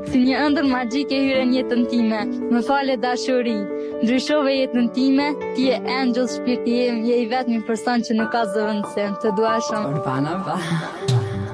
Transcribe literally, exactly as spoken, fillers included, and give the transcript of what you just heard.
Si një ëndër magjike hyre në jetën time, më fale dashuri, ndryshove jetën time, ti je angel shpirti im, je i vetmi person që nuk ka zëvendësim, të dua shumë. Urbana, va.